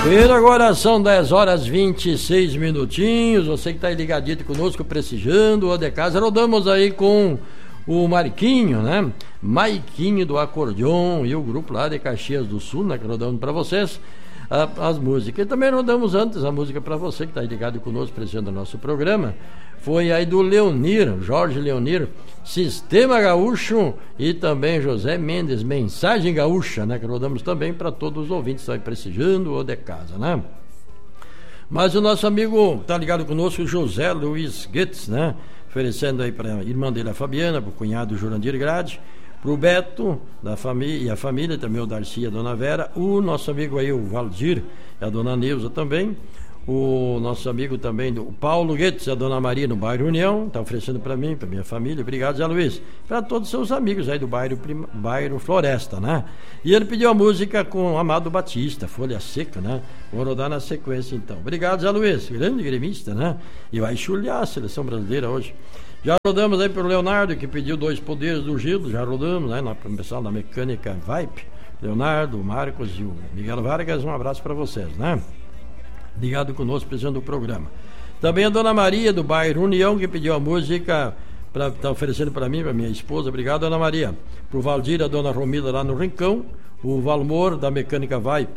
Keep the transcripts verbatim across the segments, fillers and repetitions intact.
E agora são dez horas e vinte e seis minutinhos. Você que está aí ligadito conosco, prestigiando o de casa. Rodamos aí com o Marquinho, né? Maiquinho do acordeon e o grupo lá de Caxias do Sul, né? Que rodamos para vocês a, as músicas. E também rodamos antes a música para você que está aí ligado conosco, prestigiando o nosso programa. Foi aí do Leonir, Jorge Leonir, Sistema Gaúcho, e também José Mendes, Mensagem Gaúcha, né? Que rodamos também para todos os ouvintes que estão aí prestigiando o de casa, né? Mas o nosso amigo está ligado conosco, José Luiz Goetz, né? Oferecendo aí para a irmã dele, a Fabiana, para o cunhado Jurandir Grade, para o Beto da família, e a família, também o Darcy e a dona Vera, o nosso amigo aí, o Valdir, e a dona Neuza também, o nosso amigo também, o Paulo Goetz e a dona Maria no bairro União, está oferecendo para mim, para minha família. Obrigado, Zé Luiz. Para todos os seus amigos aí do bairro, bairro Floresta, né? E ele pediu a música com o Amado Batista, Folha Seca, né? Vou rodar na sequência então. Obrigado, Zé Luiz, grande gremista, né? E vai chulhar a seleção brasileira hoje. Já rodamos aí para o Leonardo, que pediu Dois Poderes do Gildo, já rodamos, né? Na pessoal da Mecânica Vibe. Leonardo, Marcos e o Miguel Vargas, um abraço para vocês, né? Ligado conosco, precisando do programa. Também a dona Maria, do bairro União, que pediu a música, está oferecendo para mim, para minha esposa. Obrigado, dona Maria. Para o Valdir, a dona Romila lá no Rincão. O Valmor, da Mecânica Vibe,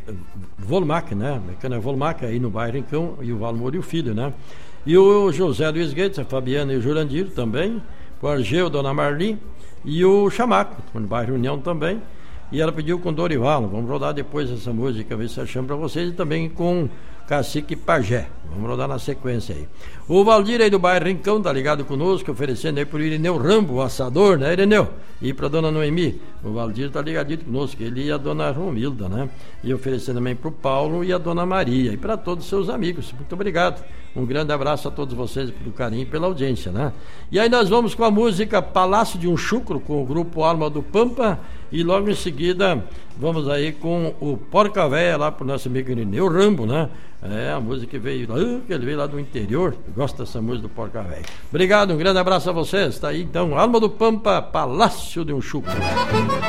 Volmac, né? Mecânica Volmac, aí no bairro Rincão. E o Valmor e o filho, né? E o José Luiz Guedes, a Fabiana e o Jurandir também. O Argeu, dona Marli. E o Chamaco, no bairro União também. E ela pediu com Dorival. Vamos rodar depois essa música, ver se achamos para vocês. E também com Cacique Pajé. Vamos rodar na sequência aí. O Valdir aí do bairro Rincão tá ligado conosco, oferecendo aí pro Irineu Rambo, o assador, né, Irineu? E pra dona Noemi. O Valdir tá ligadito conosco, ele e a dona Romilda, né? E oferecendo também pro Paulo e a dona Maria. E para todos os seus amigos. Muito obrigado. Um grande abraço a todos vocês pelo carinho e pela audiência, né? E aí nós vamos com a música Palácio de um Chucro, com o grupo Alma do Pampa. E logo em seguida vamos aí com o Porca Véia lá pro nosso amigo Irineu Rambo, né? É, a música que veio lá, que ele veio lá do interior. Gosta dessa música do Porca Véia. Obrigado, um grande abraço a vocês. Tá aí então, Alma do Pampa, Palácio de um Chucro.